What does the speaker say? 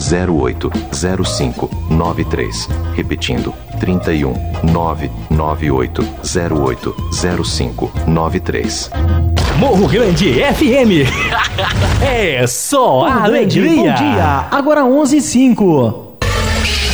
998080593. Repetindo, 31 998080593. Morro Grande FM. É só Morro Grande, alegria. bom dia. Agora 11h05.